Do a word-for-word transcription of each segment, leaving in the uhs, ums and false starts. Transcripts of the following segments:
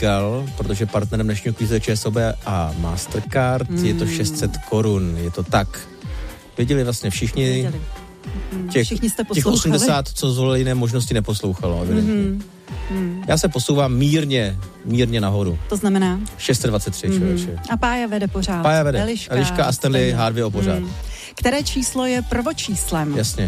říkal, protože partnerem dnešního kvízu je ČSOB a Mastercard, mm. je to šest set korun, je to tak. Věděli vlastně všichni. Věděli. Těch, Všichni jste těch osmdesát, co zvolili jiné možnosti, neposlouchalo. Mm-hmm. Mm. Já se posouvám mírně, mírně nahoru. To znamená? šest set dvacet tři, mm. člověče. A Pája vede pořád. Pája vede. Eliška, Eliška a Stanley há dvě o pořád. Mm. Které číslo je prvočíslem? Jasně.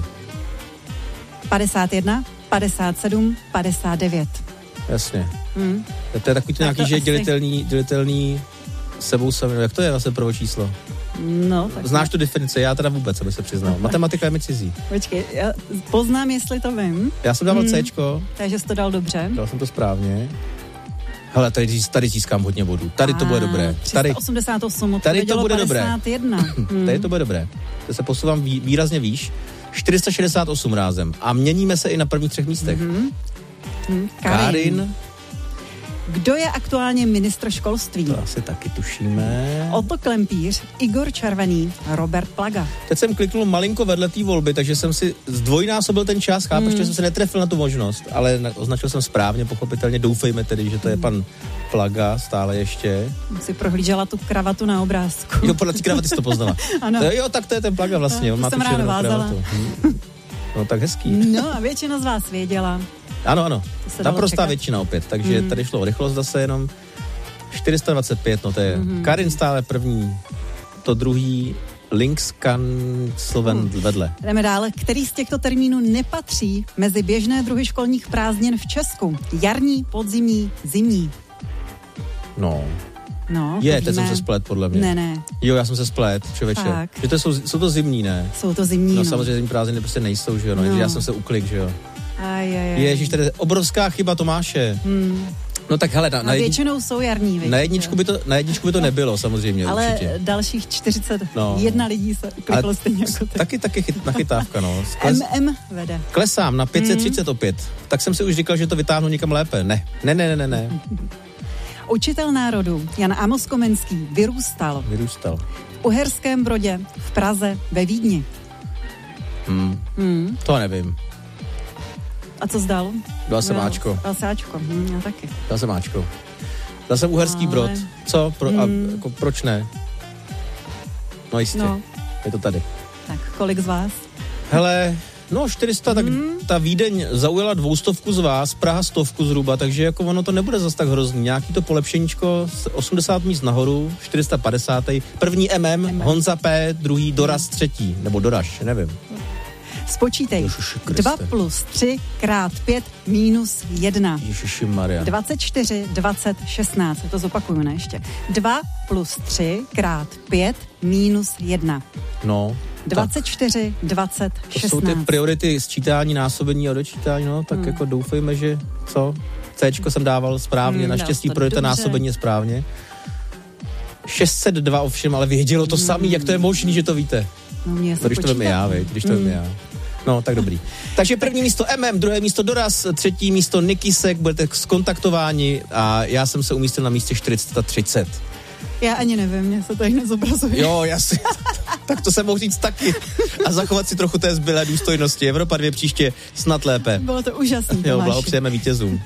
padesát jedna, padesát sedm, padesát devět. Jasně. Mm. To je takový to nějaký, že je dělitelný, dělitelný sebou samým. Jak to je vlastně prvočíslo? No, tak znáš tu definici? Já teda vůbec, aby se přiznal. Matematika je mi cizí. Počkej, já poznám, jestli to vím. Já jsem dával hmm. Cčko. Takže jsi to dal dobře. Dal jsem to správně. Hele, tady, tady získám hodně bodů. Tady to bude dobré. Tady, tři sta osmdesát osm, tady to bude padesát jedna. dobré. hmm. Tady to bude dobré. To se posouvám vý, výrazně výš. čtyři sta šedesát osm rázem. A měníme se i na prvních třech místech. Mm-hmm. Hmm. Karin. Karin. Kdo je aktuálně ministr školství? To asi taky tušíme. Otto Klempíř, Igor Červený, Robert Plaga. Teď jsem kliknul malinko vedle té volby, takže jsem si zdvojnásobil ten čas, chápeš, mm. že jsem se netrefil na tu možnost, ale označil jsem správně, pochopitelně, doufejme tedy, že to je pan Plaga stále ještě. Si prohlížela tu kravatu na obrázku. Jo, podle té kravaty jsi to poznala. Ano. To, jo, tak to je ten Plaga vlastně. To, to jsem ráno vázala. Hm. No tak hezký. No a většina z vás věděla. Ano, ano. Ta prostá čekat. většina opět, takže mm. tady šlo o rychlost zase jenom čtyři sta dvacet pět, no to je mm. Karin stále první, to druhý Linkskan Sloven mm. vedle. Jdeme dále. Který z těchto termínů nepatří mezi běžné druhy školních prázdnin v Česku? Jarní, podzimní, zimní. No. No, je, teď jsem se splet, podle mě. Ne, ne. Jo, já jsem se splet, člověče. Že to jsou, jsou to zimní, ne? Jsou to zimní, no. no. Samozřejmě zimní prázdniny prostě nejsou, že jo, no. no. Já jsem se uklik, že jo. Aj, aj, aj. Ježíš, tady je obrovská chyba Tomáše. Hmm. No tak hele, na, na jedni... většinou jsou jarní, víš, na jedničku, by to, na jedničku by to nebylo, samozřejmě, ale určitě. Ale dalších čtyřicet jedna no. lidí se ukliklo stejně jako ty. Taky, taky chyt, nachytávka, no. Kles... M M vede. Klesám na pět set třicet hmm. opět. Tak jsem si už říkal, že to vytáhnu někam lépe. Ne, ne, ne, ne, ne. Učitel národu Jan Amos Komenský vyrůstal. Vyrůstal. V Uherském Brodě, v Praze, ve Vídni. Hmm. Hmm. To nevím. A co zdal? Dal jsem Ačko. Dal jsem Ačko, hm, já taky. Dal jsem Ačko. Dal jsem Uherský Ale... Brod. Co? Pro, hmm. a, jako, proč ne? No jistě. No. Je to tady. Tak, kolik z vás? Hele, no čtyři sta, tak hmm. ta Vídeň zaujala dvoustovku z vás, Praha stovku zhruba, takže jako ono to nebude zas tak hrozný. Nějaký to polepšeníčko, osmdesát míst nahoru, čtyři sta padesát. První M M, M M. Honza P, druhý Doraz třetí, nebo Doraš, nevím. Spočítej. dva plus tři krát pět minus jedna. Ježišimaria. dvacet čtyři, dvacet, šestnáct. To zopakuju, ne ještě. dva plus tři krát pět minus jedna. No. dvacet čtyři, dvacet, šestnáct. To jsou ty priority sčítání, násobení a dočítání, no, tak hmm. jako doufejme, že co? Cčko jsem dával správně, hmm, naštěstí priorita násobení je správně. šest set dva ovšem, ale vědělo to hmm. samý, jak to je možný, že to víte. No, mě no, když to vím já, vej, když to hmm. vím já. No, tak dobrý. Takže první místo M M, druhé místo Doraz, třetí místo Nikisek, budete skontaktováni a já jsem se umístil na místě čtyři sta třicet. Já ani nevím, mě se tady nezobrazuje. Jo, jasně. Tak to jsem mohl říct taky. A zachovat si trochu té zbylé důstojnosti. Evropa dvě příště snad lépe. Bylo to úžasný, Jo, blahopřejeme vítězům.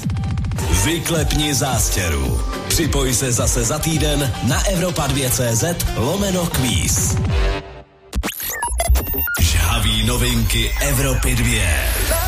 Vyklepni zástěru. Připoj se zase za týden na Evropa dva tečka cé zet lomeno kvíz. Žhaví novinky Evropy dvě.